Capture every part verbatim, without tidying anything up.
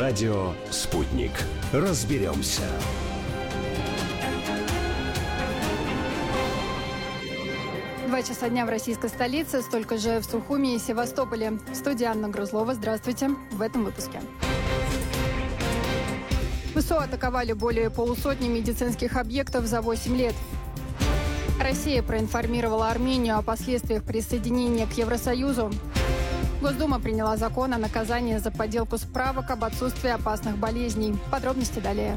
Радио «Спутник». Разберемся. Два часа дня в российской столице, столько же в Сухуми и Севастополе. В студии Анна Грузлова. Здравствуйте. В этом выпуске. ВСУ атаковали более полусотни медицинских объектов за восемь лет. Россия проинформировала Армению о последствиях присоединения к Евросоюзу. Госдума приняла закон о наказании за подделку справок об отсутствии опасных болезней. Подробности далее.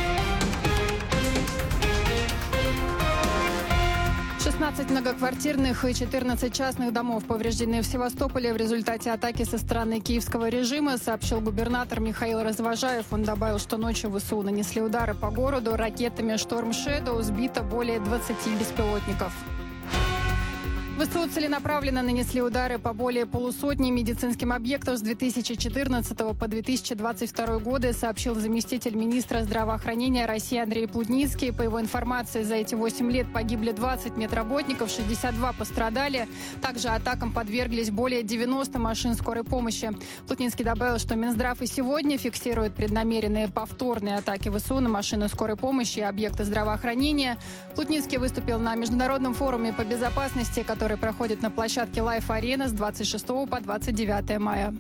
шестнадцать многоквартирных и четырнадцать частных домов повреждены в Севастополе в результате атаки со стороны киевского режима, сообщил губернатор Михаил Развожаев. Он добавил, что ночью ВСУ нанесли удары по городу ракетами «Шторм Шэдоу», сбито более двадцати беспилотников. ВСУ целенаправленно нанесли удары по более полусотни медицинским объектам с две тысячи четырнадцатого по две тысячи двадцать второй годы, сообщил заместитель министра здравоохранения России Андрей Плудницкий. По его информации, за эти восемь лет погибли двадцать медработников, шестьдесят два пострадали. Также атакам подверглись более девяноста машин скорой помощи. Плудницкий добавил, что Минздрав и сегодня фиксирует преднамеренные повторные атаки ВСУ на машины скорой помощи и объекты здравоохранения. Плудницкий выступил на международном форуме по безопасности, который проходит на площадке Life Arena с двадцать шестого по двадцать девятое мая.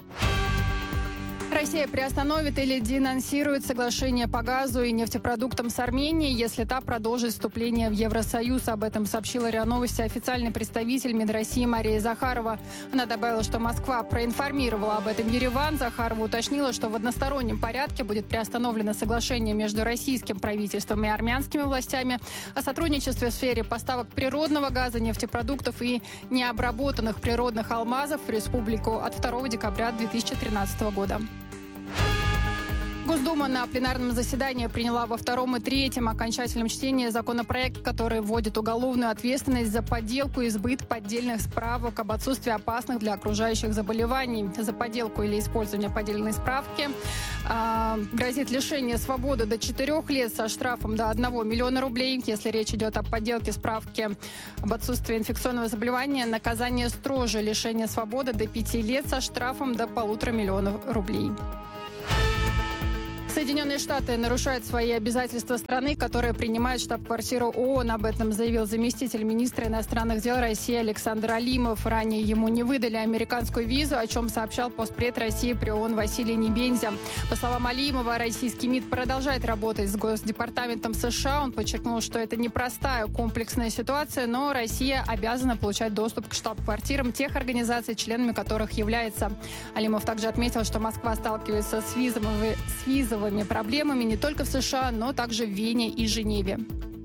Россия приостановит или денонсирует соглашение по газу и нефтепродуктам с Арменией, если та продолжит вступление в Евросоюз. Об этом сообщила РИА Новости официальный представитель МИД России Мария Захарова. Она добавила, что Москва проинформировала об этом Ереван. Захарова уточнила, что в одностороннем порядке будет приостановлено соглашение между российским правительством и армянскими властями о сотрудничестве в сфере поставок природного газа, нефтепродуктов и необработанных природных алмазов в республику от второго декабря две тысячи тринадцатого года. Госдума на пленарном заседании приняла во втором и третьем окончательном чтении законопроект, который вводит уголовную ответственность за подделку и сбыт поддельных справок об отсутствии опасных для окружающих заболеваний. За подделку или использование поддельной справки э, грозит лишение свободы до четырех лет со штрафом до одного миллиона рублей. Если речь идет о подделке справки об отсутствии инфекционного заболевания, наказание строже — лишение свободы до пяти лет со штрафом до полутора миллионов рублей. Соединенные Штаты нарушают свои обязательства страны, которая принимает штаб-квартиру ООН. Об этом заявил заместитель министра иностранных дел России Александр Алимов. Ранее ему не выдали американскую визу, о чем сообщал постпред России при ООН Василий Небензя. По словам Алимова, российский МИД продолжает работать с Госдепартаментом США. Он подчеркнул, что это непростая комплексная ситуация, но Россия обязана получать доступ к штаб-квартирам тех организаций, членами которых является. Алимов также отметил, что Москва сталкивается с визовыми, с визовыми проблемами не только в США, но также в Вене и Женеве.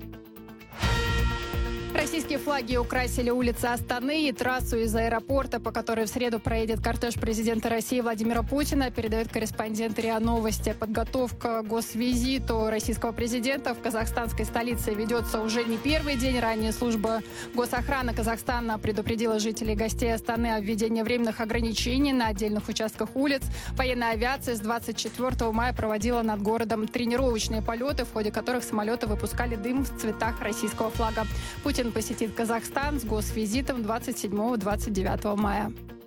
Российские флаги украсили улицы Астаны и трассу из аэропорта, по которой в среду проедет кортеж президента России Владимира Путина, передает корреспондент РИА Новости. Подготовка к госвизиту российского президента в казахстанской столице ведется уже не первый день. Ранее служба госохраны Казахстана предупредила жителей и гостей Астаны о введении временных ограничений на отдельных участках улиц. Военная авиация с двадцать четвёртого мая проводила над городом тренировочные полеты, в ходе которых самолеты выпускали дым в цветах российского флага. Путин посетит Казахстан с госвизитом двадцать седьмого — двадцать девятого мая.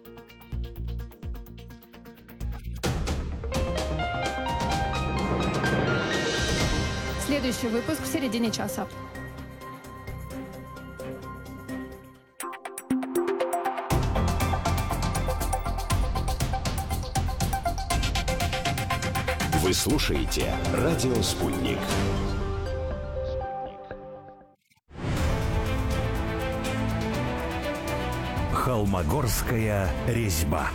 Следующий выпуск в середине часа. Вы слушаете «Радио Спутник». Холмогорская резьба.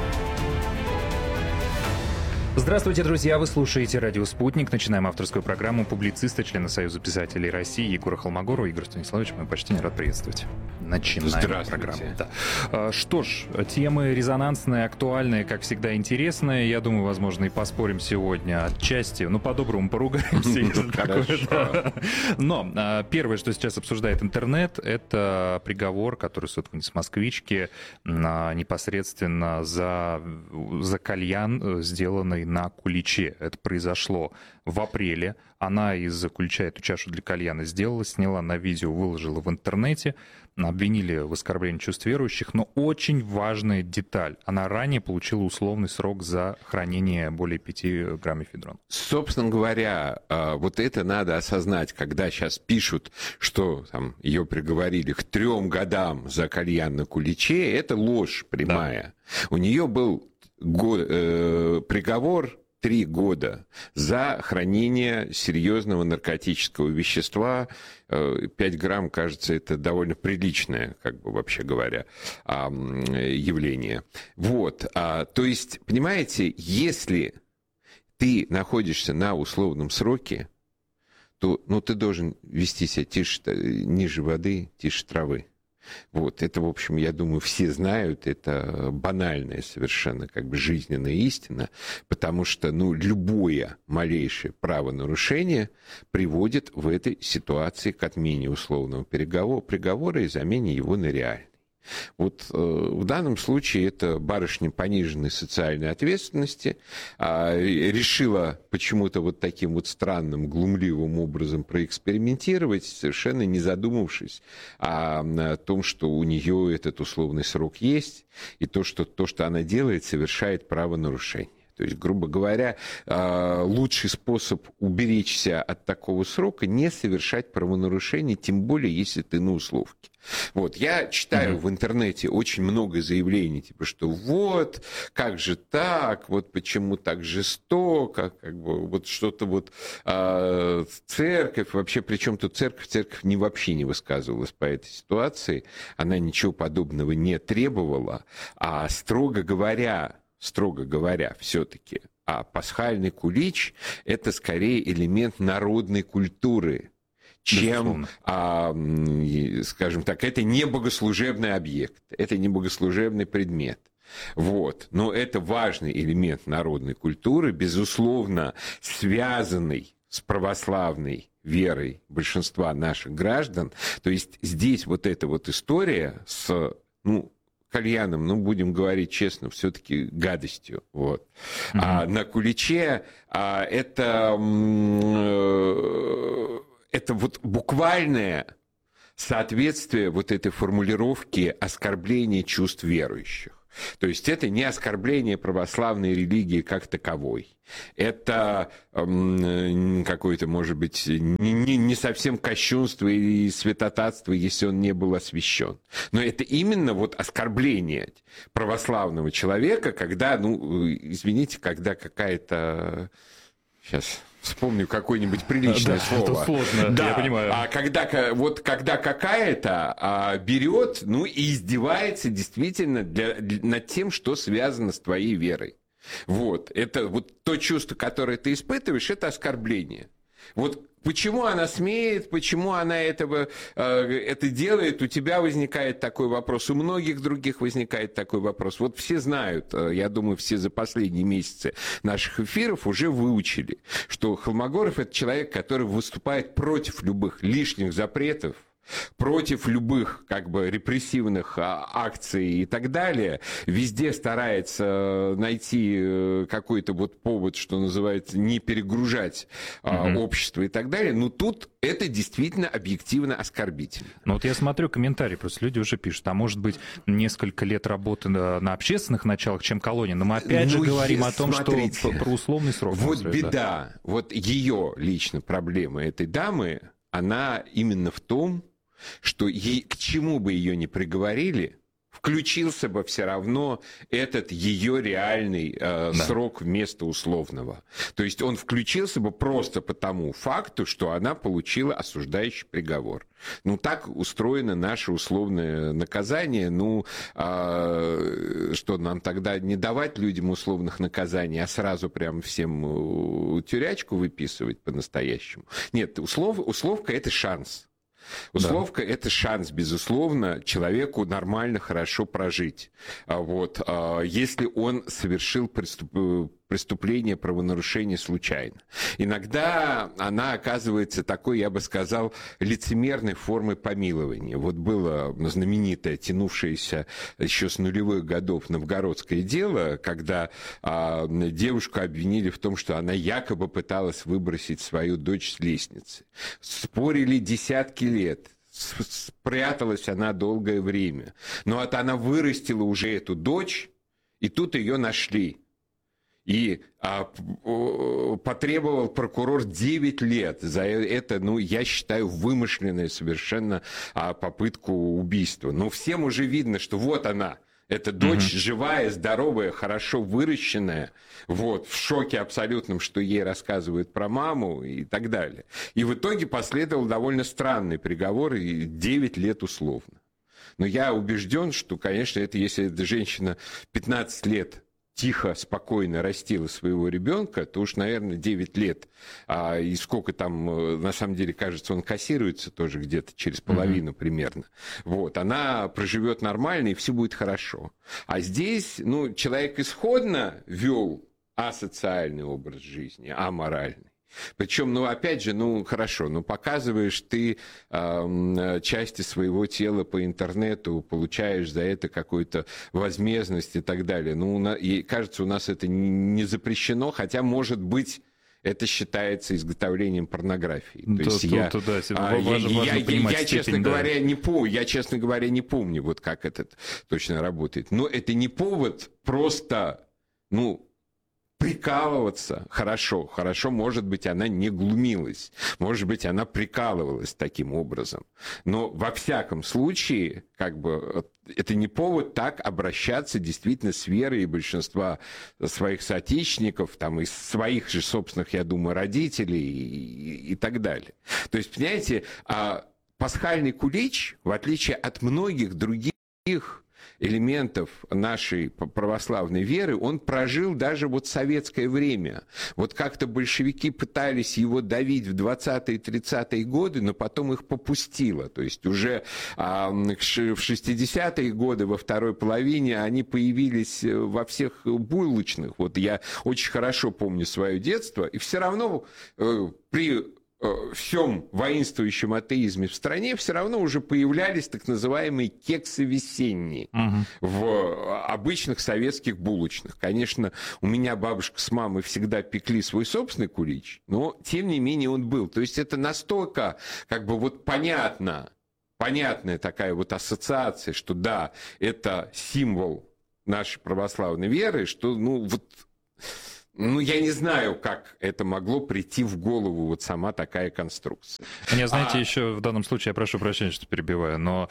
Здравствуйте, друзья! Вы слушаете «Радио Спутник». Начинаем авторскую программу публициста, члена Союза писателей России Егора Холмогорова. Игорь Станиславович, мое почтение, рад приветствовать. Начинаем программу. Да. Что ж, темы резонансные, актуальные, как всегда, интересные. Я думаю, возможно, и поспорим сегодня отчасти. Ну, по-доброму поругаемся. Но первое, что сейчас обсуждает интернет, это приговор, который суд вынес москвичке непосредственно за, за кальян, сделанный на куличе. Это произошло в апреле. Она из кулича эту чашу для кальяна сделала, сняла на видео, выложила в интернете. Обвинили в оскорблении чувств верующих, но очень важная деталь. Она ранее получила условный срок за хранение более пяти грамм мефедрона. Собственно говоря, вот это надо осознать, когда сейчас пишут, что там, ее приговорили к трем годам за кальян на куличе, это ложь прямая. Да. У нее был го- э, приговор три года за хранение серьезного наркотического вещества. пять грамм, кажется, это довольно приличное, как бы вообще говоря, явление. Вот. То есть, понимаете, если ты находишься на условном сроке, то ну, ты должен вести себя тише, ниже воды, тише травы. Вот, это, в общем, я думаю, все знают, это банальная совершенно как бы жизненная истина, потому что, ну, любое малейшее правонарушение приводит в этой ситуации к отмене условного приговора и замене его на реальный. Вот э, в данном случае это барышня пониженной социальной ответственности э, решила почему-то вот таким вот странным, глумливым образом проэкспериментировать, совершенно не задумавшись о, о том, что у нее этот условный срок есть, и то, что, то, что она делает, совершает правонарушение. То есть, грубо говоря, лучший способ уберечься от такого срока — не совершать правонарушений, тем более, если ты на условке. Вот, я читаю mm-hmm. в интернете очень много заявлений, типа, что вот, как же так, вот почему так жестоко, как бы, вот что-то вот э, церковь, вообще, причем тут церковь, церковь не, вообще не высказывалась по этой ситуации, она ничего подобного не требовала, а, строго говоря, строго говоря, все-таки, а пасхальный кулич – это скорее элемент народной культуры, чем, а, скажем так, это не богослужебный объект, это не богослужебный предмет. Вот. Но это важный элемент народной культуры, безусловно, связанный с православной верой большинства наших граждан. То есть здесь вот эта вот история с, ну, кальяном, ну, будем говорить честно, все-таки гадостью. Вот. Mm-hmm. А на куличе а, это, это вот буквальное соответствие вот этой формулировки оскорбления чувств верующих. То есть это не оскорбление православной религии как таковой. Это э, какое-то, может быть, не, не совсем кощунство и святотатство, если он не был освящен. Но это именно вот оскорбление православного человека, когда, ну, извините, когда какая-то... Сейчас... Вспомню какое-нибудь приличное да, слово. Это сложно, да, я понимаю. А когда, вот, когда какая-то а, берет, ну, и издевается действительно для, для, над тем, что связано с твоей верой. Вот. Это вот то чувство, которое ты испытываешь, это оскорбление. Вот почему она смеет, почему она этого, э, это делает, у тебя возникает такой вопрос, у многих других возникает такой вопрос. Вот все знают, э, я думаю, все за последние месяцы наших эфиров уже выучили, что Холмогоров – это человек, который выступает против любых лишних запретов, против любых как бы репрессивных акций и так далее, везде старается найти какой-то вот повод, что называется, не перегружать mm-hmm. общество и так далее, но тут это действительно объективно оскорбительно. Ну вот я смотрю комментарии, просто люди уже пишут, а может быть несколько лет работы на, на общественных началах, чем колония, но мы опять ну, же говорим о том, смотрите, что про условный срок. Вот беда, да. Вот ее лично проблема этой дамы, она именно в том, что ей, к чему бы ее ни приговорили, включился бы все равно этот ее реальный э, да. срок вместо условного. То есть он включился бы просто по тому факту, что она получила осуждающий приговор. Ну, так устроено наше условное наказание. Ну, э, что нам тогда не давать людям условных наказаний, а сразу прям всем тюрячку выписывать по-настоящему? Нет, услов, условка – это шанс. Условка да. – это шанс, безусловно, человеку нормально, хорошо прожить. Вот. Если он совершил преступ... преступление, правонарушение случайно. Иногда она оказывается такой, я бы сказал, лицемерной формой помилования. Вот было знаменитое, тянувшееся еще с нулевых годов новгородское дело, когда а, девушку обвинили в том, что она якобы пыталась выбросить свою дочь с лестницы. Спорили десятки лет. Спряталась она долгое время. Но вот она вырастила уже эту дочь, и тут ее нашли. И а, потребовал прокурор девять лет за это, ну, я считаю, вымышленную совершенно а, попытку убийства. Но всем уже видно, что вот она, эта дочь mm-hmm. живая, здоровая, хорошо выращенная, вот, в шоке абсолютном, что ей рассказывают про маму и так далее. И в итоге последовал довольно странный приговор, и девять лет условно. Но я убежден, что, конечно, это если эта женщина пятнадцать лет тихо, спокойно растила своего ребенка, то уж, наверное, девять лет, а, и сколько там, на самом деле, кажется, он кассируется тоже где-то через половину mm-hmm. примерно. Вот, она проживет нормально, и все будет хорошо. А здесь, ну, человек исходно вел асоциальный образ жизни, аморальный. Причем, ну, опять же, ну, хорошо, ну, показываешь ты э, части своего тела по интернету, получаешь за это какую-то возмездность и так далее. Ну, на, и, кажется, у нас это не запрещено, хотя, может быть, это считается изготовлением порнографии. То, то есть то, я, то, да, а, важно, я, важно я, я, честно да. говоря, не помню, я, честно говоря, не помню, вот как это точно работает. Но это не повод просто, ну, прикалываться. Хорошо, хорошо, может быть, она не глумилась, может быть, она прикалывалась таким образом. Но во всяком случае, как бы, это не повод так обращаться действительно с верой большинства своих соотечественников, там, и своих же собственных, я думаю, родителей и, и так далее. То есть, понимаете, пасхальный кулич, в отличие от многих других элементов нашей православной веры, он прожил даже вот советское время. Вот как-то большевики пытались его давить в двадцатые-тридцатые годы, но потом их попустило. То есть уже а, в шестидесятые годы, во второй половине, они появились во всех булочных. Вот я очень хорошо помню свое детство, и все равно э, при всем воинствующем атеизме в стране все равно уже появлялись так называемые кексы весенние uh-huh. в обычных советских булочных. Конечно, у меня бабушка с мамой всегда пекли свой собственный кулич, но тем не менее он был. То есть это настолько как бы вот понятно, понятная такая вот ассоциация, что да, это символ нашей православной веры, что ну вот... Ну, я не знаю, как это могло прийти в голову, вот сама такая конструкция. Мне, знаете, а... еще в данном случае, я прошу прощения, что перебиваю, но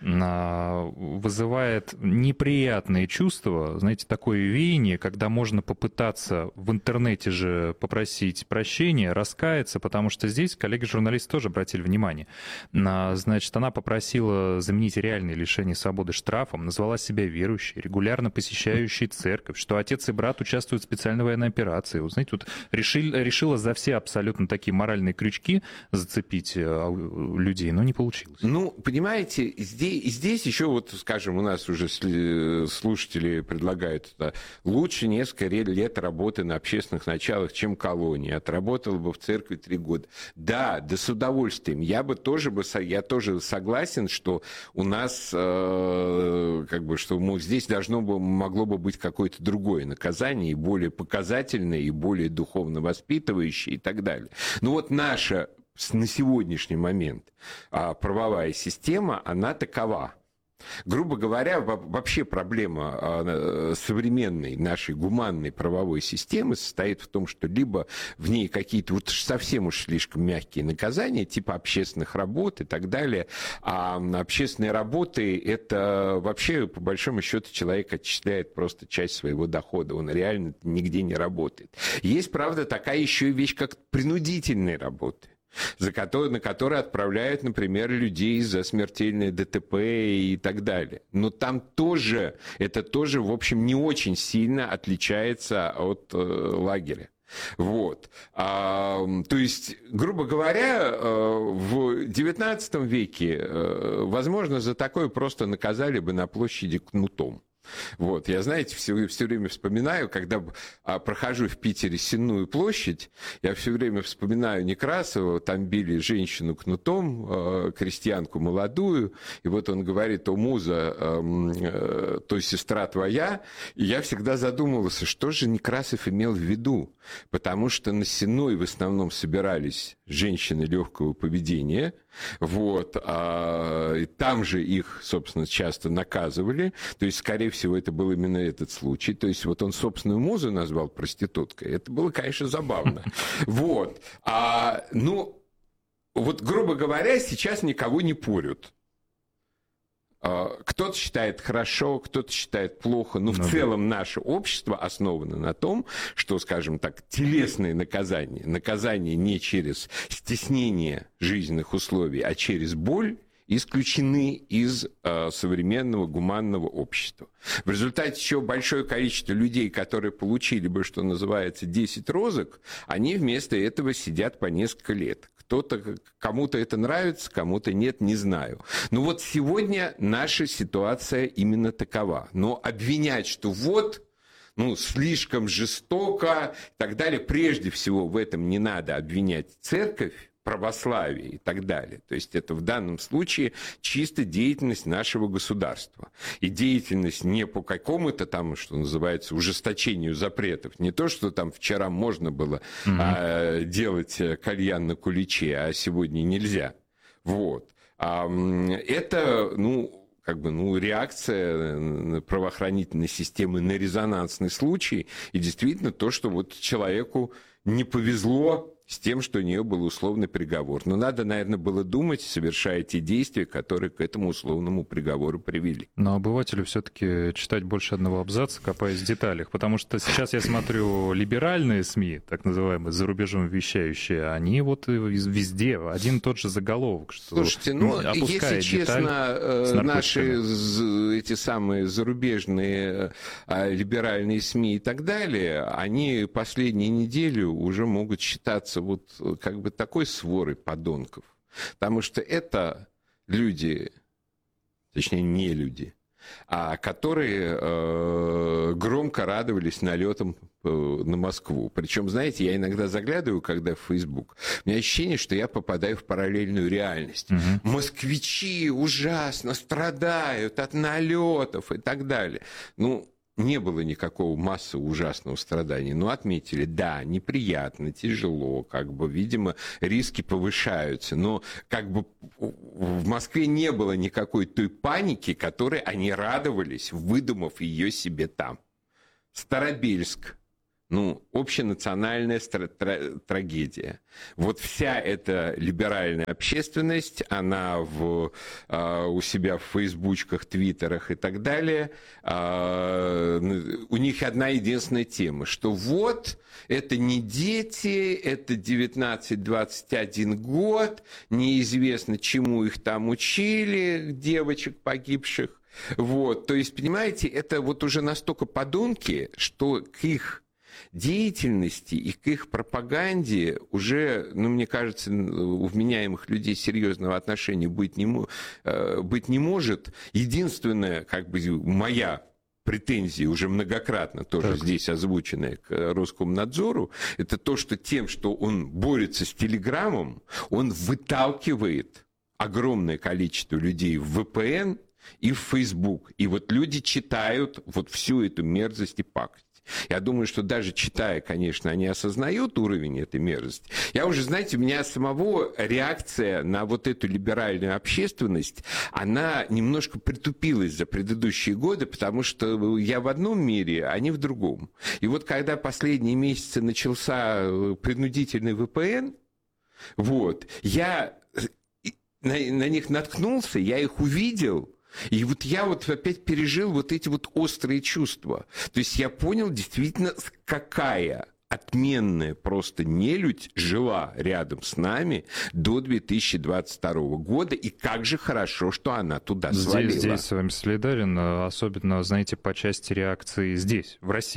вызывает неприятные чувства, знаете, такое веяние, когда можно попытаться в интернете же попросить прощения, раскаяться, потому что здесь коллеги-журналисты тоже обратили внимание. Значит, она попросила заменить реальное лишение свободы штрафом, назвала себя верующей, регулярно посещающей церковь, что отец и брат участвуют в специальной военной операции. Вот, знаете, вот решили, решила за все абсолютно такие моральные крючки зацепить людей, но не получилось. Ну, понимаете, здесь, здесь еще вот, скажем, у нас уже слушатели предлагают это, лучше несколько лет работы на общественных началах, чем колонии. Отработал бы в церкви три года. Да, да с удовольствием. Я бы тоже, бы, я тоже согласен, что у нас, э, как бы, что ну, здесь должно бы, могло бы быть какое-то другое наказание, и более показательное, и более духовно воспитывающее и так далее. Но вот наша на сегодняшний момент правовая система, она такова. Грубо говоря, вообще проблема современной нашей гуманной правовой системы состоит в том, что либо в ней какие-то вот совсем уж слишком мягкие наказания, типа общественных работ и так далее, а общественные работы – это вообще, по большому счету, человек отчисляет просто часть своего дохода, он реально нигде не работает. Есть, правда, такая еще вещь, как принудительные работы, за которые, на которые отправляют, например, людей за смертельное ДТП и так далее. Но там тоже, это тоже, в общем, не очень сильно отличается от э, лагеря. Вот. А, то есть, грубо говоря, в девятнадцатом веке, возможно, за такое просто наказали бы на площади кнутом. Вот, я, знаете, все, все время вспоминаю, когда а, прохожу в Питере Сенную площадь, я все время вспоминаю Некрасова, там били женщину кнутом, а, крестьянку молодую, и вот он говорит: «О, муза, а, то сестра твоя», и я всегда задумывался, что же Некрасов имел в виду, потому что на Сенной в основном собирались женщины легкого поведения, вот, а, и там же их, собственно, часто наказывали, то есть, скорее всего, это был именно этот случай, то есть, вот он собственную музу назвал проституткой, это было, конечно, забавно, вот, а, ну, вот, грубо говоря, сейчас никого не порют. Кто-то считает хорошо, кто-то считает плохо, но в ну, целом да. наше общество основано на том, что, скажем так, телесные наказания, наказания не через стеснение жизненных условий, а через боль, исключены из э, современного гуманного общества. В результате чего большое количество людей, которые получили бы, что называется, десять розок, они вместо этого сидят по несколько лет. Кто-то, кому-то это нравится, кому-то нет, не знаю. Но вот сегодня наша ситуация именно такова. Но обвинять, что вот, ну, слишком жестоко и так далее, прежде всего в этом не надо обвинять церковь, православие и так далее. То есть это в данном случае чисто деятельность нашего государства. И деятельность не по какому-то там, что называется, ужесточению запретов. Не то, что там вчера можно было mm-hmm. а, делать кальян на куличе, а сегодня нельзя. Вот. А, это, ну, как бы, ну, реакция правоохранительной системы на резонансный случай. И действительно то, что вот человеку не повезло с тем, что у нее был условный приговор. Но надо, наверное, было думать, совершая те действия, которые к этому условному приговору привели. Но обывателю все-таки читать больше одного абзаца, копаясь в деталях. Потому что сейчас я смотрю либеральные СМИ, так называемые, за рубежом вещающие, они вот везде один и тот же заголовок. Что Слушайте, ну, если честно, наши эти самые зарубежные либеральные СМИ и так далее, они последнюю неделю уже могут считаться вот как бы такой сворой подонков. Потому что это люди, точнее, не люди, а которые э, громко радовались налетам э, на Москву. Причем, знаете, я иногда заглядываю, когда в Facebook, у меня ощущение, что я попадаю в параллельную реальность. Угу. Москвичи ужасно страдают от налетов и так далее. Ну, не было никакого массового ужасного страдания. Но отметили, да, неприятно, тяжело, как бы, видимо, риски повышаются. Но как бы в Москве не было никакой той паники, которой они радовались, выдумав ее себе там. Старобельск. Ну, общенациональная стра- тра- трагедия. Вот вся эта либеральная общественность, она в, э, у себя в фейсбучках, твиттерах и так далее, э, у них одна единственная тема, что вот это не дети, это девятнадцать-двадцать один год, неизвестно, чему их там учили, девочек погибших. Вот, то есть, понимаете, это вот уже настолько подонки, что к их деятельности и к их пропаганде уже, ну, мне кажется, у вменяемых людей серьезного отношения быть не, быть не может. Единственная, как бы, моя претензия, уже многократно тоже так. здесь озвученная к Роскомнадзору, это то, что тем, что он борется с Телеграмом, он выталкивает огромное количество людей в вэ пэ эн и в Facebook. И вот люди читают вот всю эту мерзость и пакость. Я думаю, что даже читая, конечно, они осознают уровень этой мерзости. Я уже, знаете, у меня самого реакция на вот эту либеральную общественность, она немножко притупилась за предыдущие годы, потому что я в одном мире, а они в другом. И вот когда последние месяцы начался принудительный вэ пэ эн, вот, я на, на них наткнулся, я их увидел. И вот я вот опять пережил вот эти вот острые чувства. То есть я понял действительно, какая отменная просто нелюдь жила рядом с нами до две тысячи двадцать второго года, и как же хорошо, что она туда свалила. Здесь, здесь с вами солидарен, особенно, знаете, по части реакции здесь, в России.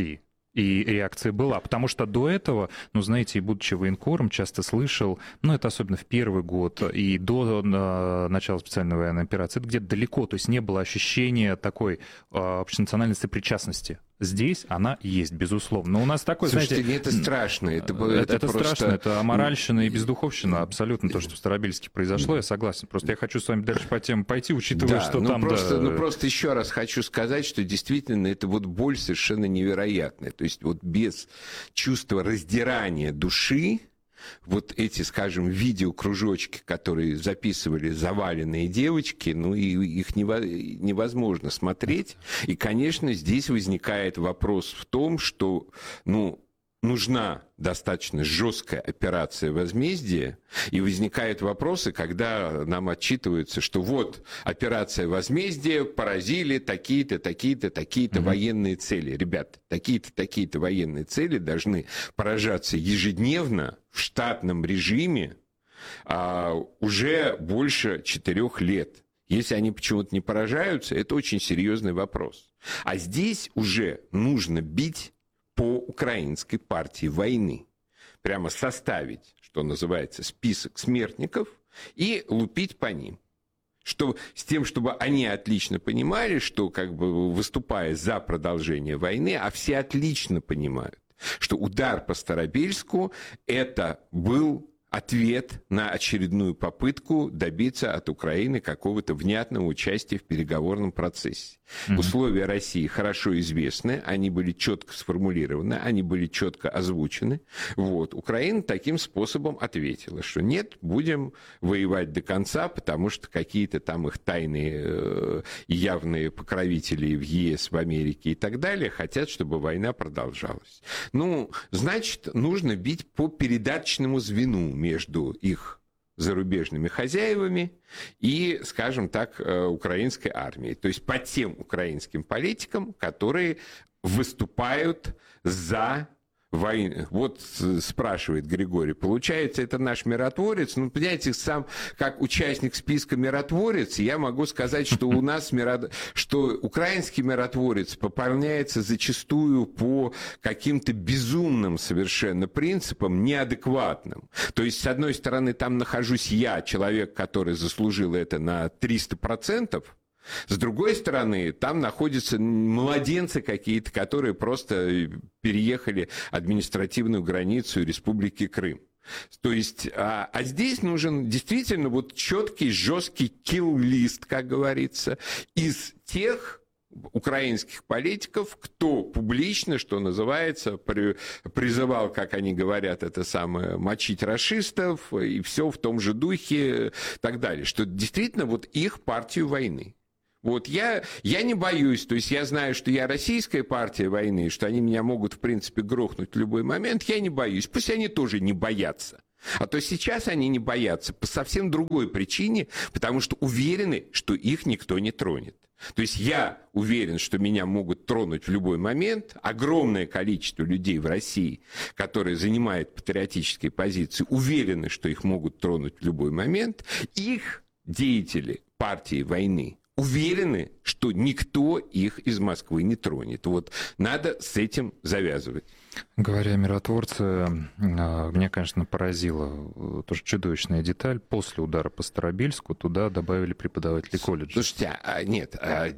И реакция была, потому что до этого, ну, знаете, и будучи военкором, часто слышал, ну, это особенно в первый год и до э, начала специальной военной операции, это где-то далеко, то есть не было ощущения такой э, общенациональной сопричастности. Здесь она есть, безусловно. Но у нас такой, Слушайте, знаете... это страшно. Это, это, это просто... страшно, это аморальщина и бездуховщина, абсолютно то, что в Старобельске произошло, я согласен. Просто я хочу с вами дальше по теме пойти, учитывая, да, что ну там... Просто, да... Ну просто еще раз хочу сказать, что действительно это вот боль совершенно невероятная. То есть вот без чувства раздирания души, вот эти, скажем, видеокружочки, которые записывали заваленные девочки, ну, и их невозможно смотреть. И, конечно, здесь возникает вопрос в том, что, ну, нужна достаточно жесткая операция возмездия, и возникают вопросы, когда нам отчитываются, что вот операция возмездия поразили такие-то, такие-то, такие-то mm-hmm. военные цели. Ребят, такие-то, такие-то военные цели должны поражаться ежедневно в штатном режиме а, уже больше четырех лет. Если они почему-то не поражаются, это очень серьезный вопрос. А здесь уже нужно бить по украинской партии войны. Прямо составить, что называется, список смертников и лупить по ним. Что, с тем, чтобы они отлично понимали, что, как бы, выступая за продолжение войны, а все отлично понимают, что удар по Старобельску – это был ответ на очередную попытку добиться от Украины какого-то внятного участия в переговорном процессе. Mm-hmm. Условия России хорошо известны, они были четко сформулированы, они были четко озвучены. Вот. Украина таким способом ответила, что нет, будем воевать до конца, потому что какие-то там их тайные э, явные покровители в ЕС, в Америке и так далее хотят, чтобы война продолжалась. Ну, значит, нужно бить по передаточному звену между их зарубежными хозяевами и, скажем так, украинской армией. То есть по тем украинским политикам, которые выступают за войну. Вот спрашивает Григорий, получается, это наш миротворец? Ну, понимаете, сам как участник списка миротворец, я могу сказать, что у нас мирот... что украинский миротворец пополняется зачастую по каким-то безумным совершенно принципам, неадекватным. То есть, с одной стороны, там нахожусь я, человек, который заслужил это на триста процентов, с другой стороны, там находятся младенцы какие-то, которые просто переехали административную границу Республики Крым. То есть, а, а здесь нужен действительно вот четкий, жесткий килл-лист, как говорится, из тех украинских политиков, кто публично, что называется, при, призывал, как они говорят, это самое, мочить рашистов, и все в том же духе, и так далее. Что действительно вот их партию войны. Вот я, я не боюсь, то есть я знаю, что я российская партия войны, что они меня могут, в принципе, грохнуть в любой момент, я не боюсь, пусть они тоже не боятся. А то сейчас они не боятся по совсем другой причине, потому что уверены, что их никто не тронет. То есть я уверен, что меня могут тронуть в любой момент. Огромное количество людей в России, которые занимают патриотические позиции, уверены, что их могут тронуть в любой момент. Их деятели партии войны уверены, что никто их из Москвы не тронет. Вот надо с этим завязывать. Говоря о миротворце, меня, конечно, поразила тоже чудовищная деталь. После удара по Старобельску туда добавили преподавателей колледжа. Слушайте, а, нет, а,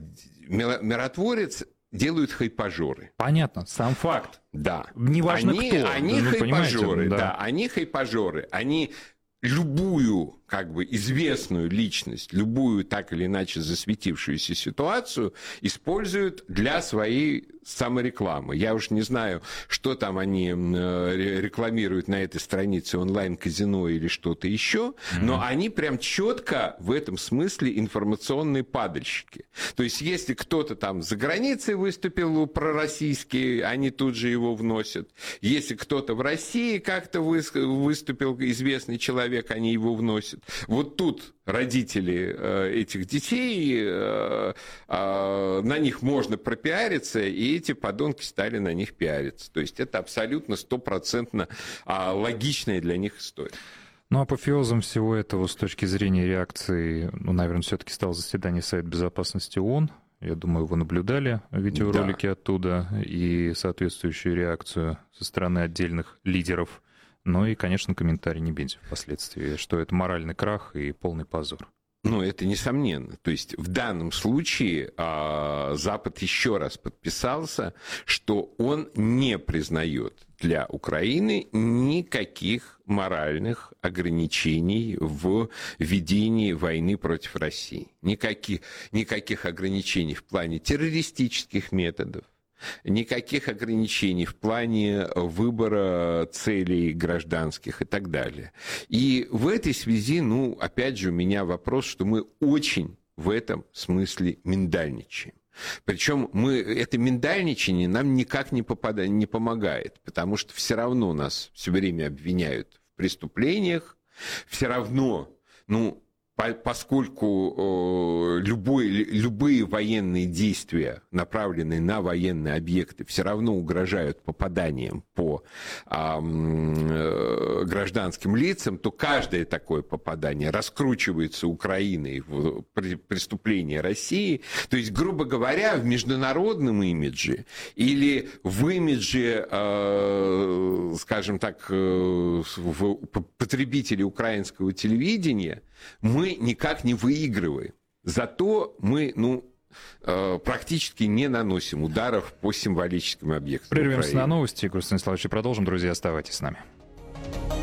миротворец делают хайпажоры. Понятно, сам факт. Да. Неважно они, кто. Они ну, хайпажоры, да. да. Они хайпажоры. Они любую, как бы, известную личность, любую так или иначе засветившуюся ситуацию используют для своей саморекламы. Я уж не знаю, что там они рекламируют на этой странице, онлайн-казино или что-то еще, mm-hmm. но они прям четко в этом смысле информационные падальщики. То есть, если кто-то там за границей выступил пророссийский, они тут же его вносят. Если кто-то в России как-то выступил, известный человек, они его вносят. Вот тут родители э, этих детей, э, э, на них можно пропиариться, и эти подонки стали на них пиариться. То есть это абсолютно стопроцентно э, логичная для них история. Ну, апофеозом всего этого с точки зрения реакции, ну, наверное, все-таки стало заседание Совета Безопасности ООН, Я думаю, вы наблюдали видеоролики да. оттуда и соответствующую реакцию со стороны отдельных лидеров. Ну и, конечно, комментарий Небензя впоследствии, что это моральный крах и полный позор. Ну, это несомненно. То есть в данном случае а, Запад еще раз подписался, что он не признает для Украины никаких моральных ограничений в ведении войны против России. Никаких, никаких ограничений в плане террористических методов, никаких ограничений в плане выбора целей гражданских и так далее. И в этой связи, ну, опять же, у меня вопрос, что мы очень в этом смысле миндальничаем. Причем мы, это миндальничание нам никак не, попада, не помогает, потому что все равно нас все время обвиняют в преступлениях, все равно, ну, поскольку э, любой, любые военные действия, направленные на военные объекты, все равно угрожают попаданием по э, э, гражданским лицам, то каждое такое попадание раскручивается Украиной в преступление России. То есть, грубо говоря, в международном имидже или в имидже, э, скажем так, э, в потребителей украинского телевидения мы никак не выигрываем. Зато мы, ну, практически не наносим ударов по символическим объектам. Прервемся на новости, Игорь Станиславович, и продолжим. Друзья, оставайтесь с нами.